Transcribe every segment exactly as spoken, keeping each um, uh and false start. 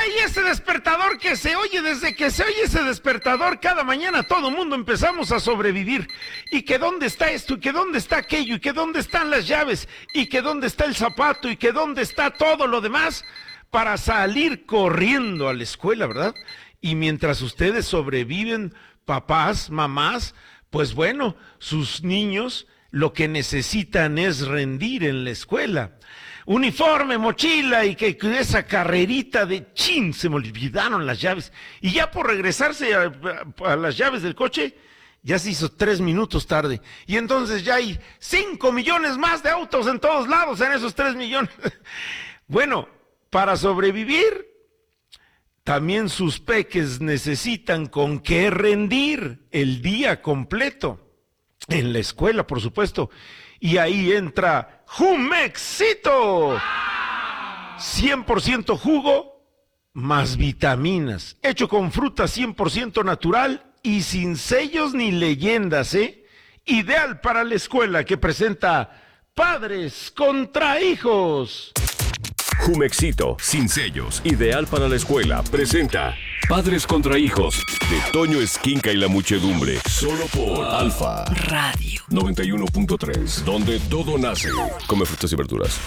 y ese despertador que se oye, desde que se oye ese despertador, cada mañana todo el mundo empezamos a sobrevivir. Y que dónde está esto, y que dónde está aquello, y que dónde están las llaves, y que dónde está el zapato, y que dónde está todo lo demás, para salir corriendo a la escuela, ¿verdad? Y mientras ustedes sobreviven, papás, mamás, pues bueno, sus niños lo que necesitan es rendir en la escuela. Uniforme, mochila y que, que esa carrerita de chin, se me olvidaron las llaves. Y ya por regresarse a, a, a las llaves del coche, ya se hizo tres minutos tarde. Y entonces ya hay cinco millones más de autos en todos lados en esos tres millones. Bueno, para sobrevivir, también sus peques necesitan con qué rendir el día completo. En la escuela, por supuesto. Y ahí entra Jumexito. cien por ciento jugo más vitaminas. Hecho con fruta cien por ciento natural y sin sellos ni leyendas, ¿eh? Ideal para la escuela, que presenta Padres contra Hijos. Jumexito, sin sellos, ideal para la escuela, presenta Padres contra Hijos, de Toño Esquinca y la muchedumbre, solo por Alfa Radio noventa y uno punto tres, donde todo nace. Come frutas y verduras.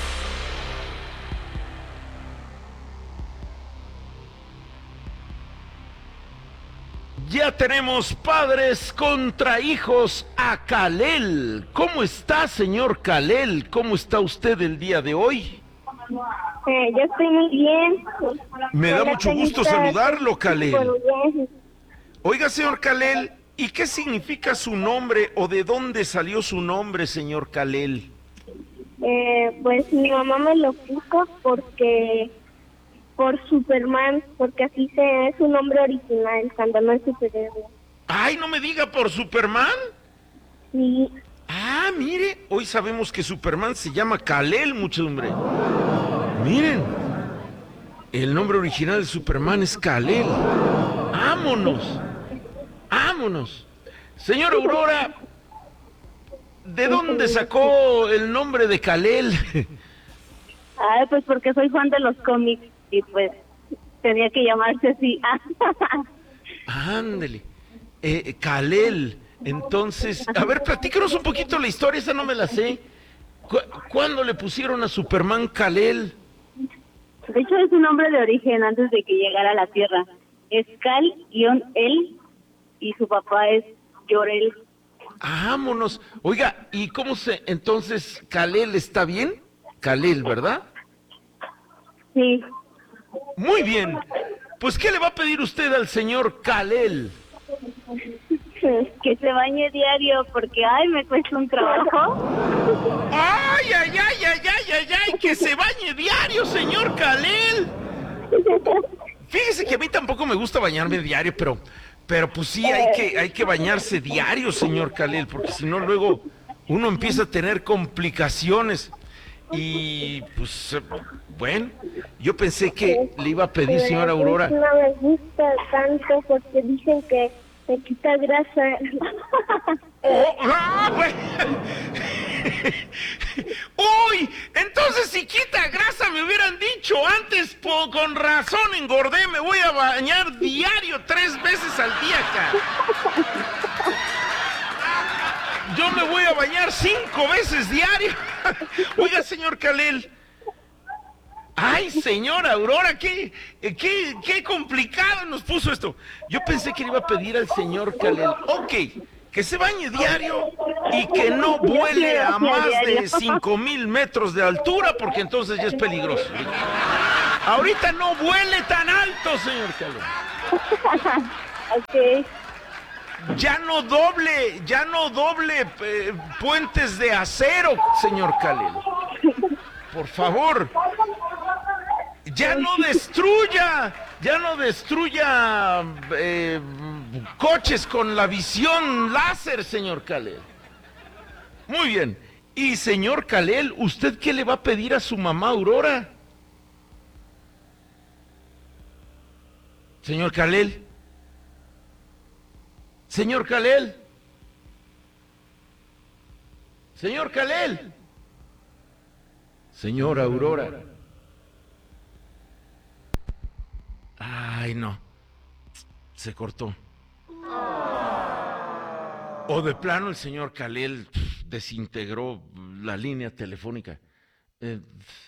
Ya tenemos Padres contra Hijos a Kalel. ¿Cómo está, señor Kalel? ¿Cómo está usted el día de hoy? Eh, yo estoy muy bien. Me da Hola, mucho gusto Toñita. saludarlo, Kalel. Muy bien. Oiga, señor Kalel, ¿y qué significa su nombre o de dónde salió su nombre, señor Kalel? Eh, pues mi mamá me lo puso porque por Superman, porque así se es su nombre original cuando no es superhéroe. Ay, no me diga, ¿por Superman? Sí. Ah, mire, hoy sabemos que Superman se llama Kal-El, muchedumbre. Miren, el nombre original de Superman es Kal-El. ¡Vámonos! ¡Vámonos! Señora Aurora, ¿de dónde sacó el nombre de Kal-El? Ah, pues porque soy fan de los cómics y pues tenía que llamarse así. Ándele, eh, Kal-El. Entonces, a ver, platícanos un poquito la historia, esa no me la sé. ¿Cu ¿Cuándo le pusieron a Superman Kal-El? De hecho es un nombre de origen antes de que llegara a la Tierra. Es Kal-El y su papá es Jor-El. Vámonos. Oiga, ¿y cómo se, entonces, Kal-El está bien? Kal-El, ¿verdad? Sí. Muy bien. Pues, ¿qué le va a pedir usted al señor Kal-El? Que se bañe diario porque, ay, me cuesta un trabajo. ¡Ay, ay, ay, ay, ay, ay, ay! ¡Que se bañe diario, señor Kal-El! Fíjese que a mí tampoco me gusta bañarme diario, pero, pero pues sí, hay que, hay que bañarse diario, señor Kal-El, porque si no luego uno empieza a tener complicaciones. Y pues, bueno, yo pensé que le iba a pedir, señora Aurora. No me gusta tanto porque dicen que me quita grasa. Oh, ah, bueno. Uy, entonces si quita grasa me hubieran dicho antes, po, con razón engordé, me voy a bañar diario tres veces al día acá. Yo me voy a bañar cinco veces diario. Oiga, señor Kal-El. Ay, señora Aurora, qué, qué, qué complicado nos puso esto. Yo pensé que le iba a pedir al señor Kal-El, ok, que se bañe diario y que no vuele a más de cinco mil metros de altura, porque entonces ya es peligroso. Ahorita no vuele tan alto, señor Kal-El. Ok. Ya no doble, ya no doble eh, puentes de acero, señor Kal-El. Por favor. Ya no destruya, ya no destruya eh, coches con la visión láser, señor Kal-El. Muy bien. Y señor Kal-El, ¿usted qué le va a pedir a su mamá Aurora? Señor Kal-El. Señor Kal-El. Señor Kal-El. Señora Aurora. Ay, no. Se cortó. O de plano el señor Kalel desintegró la línea telefónica. Eh,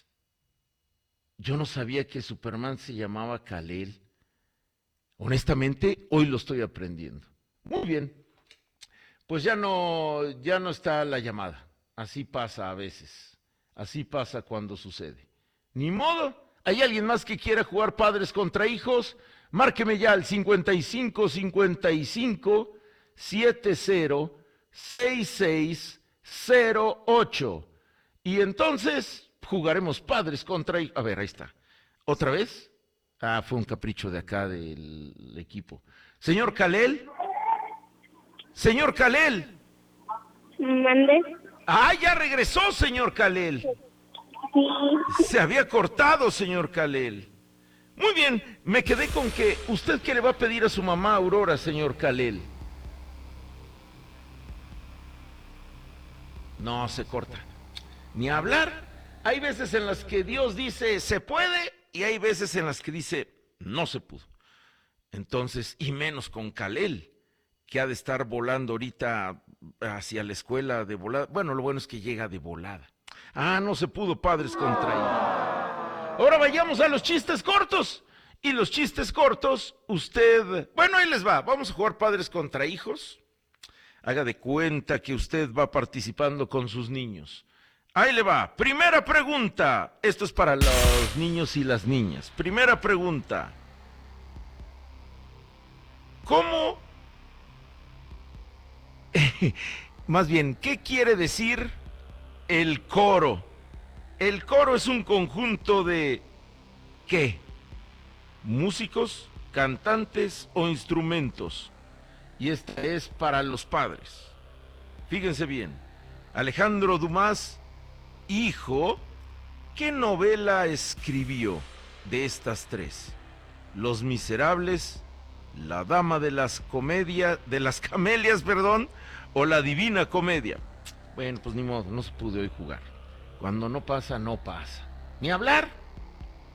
yo no sabía que Superman se llamaba Kal-El. Honestamente, hoy lo estoy aprendiendo. Muy bien. Pues ya no, ya no está la llamada. Así pasa a veces. Así pasa cuando sucede. Ni modo. ¿Hay alguien más que quiera jugar padres contra hijos? Márqueme ya al cincuenta y cinco cincuenta y cinco setenta sesenta y seis cero ocho. Y entonces jugaremos padres contra hijos. A ver, ahí está. ¿Otra vez? Ah, fue un capricho de acá del equipo. Señor Kal-El. Señor Kal-El. ¿Mande? Ah, ya regresó, señor Kal-El. Sí. Se había cortado, señor Kal-El. Muy bien, me quedé con que usted qué le va a pedir a su mamá Aurora, señor Kal-El. No, se corta. Ni hablar. Hay veces en las que Dios dice se puede y hay veces en las que dice no se pudo. Entonces, y menos con Kal-El, que ha de estar volando ahorita hacia la escuela de volada. Bueno, lo bueno es que llega de volada. Ah, no se pudo, padres contra hijos. Ahora vayamos a los chistes cortos. Y los chistes cortos, usted... Bueno, ahí les va. Vamos a jugar padres contra hijos. Haga de cuenta que usted va participando con sus niños. Ahí le va. Primera pregunta. Esto es para los niños y las niñas. Primera pregunta. ¿Cómo? Más bien, ¿qué quiere decir el coro? El coro es un conjunto de... ¿qué? Músicos, cantantes o instrumentos. Y esta es para los padres. Fíjense bien. Alejandro Dumas, hijo, ¿qué novela escribió de estas tres? Los Miserables, La Dama de las Comedias, de las Camelias, perdón, o La Divina Comedia. Bueno, pues ni modo, no se pudo hoy jugar. Cuando no pasa, no pasa. Ni hablar.